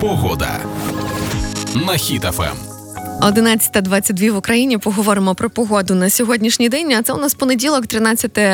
Погода на Хіт ФМ. 11:22 в Україні. Поговоримо про погоду на сьогоднішній день. А це у нас понеділок, 13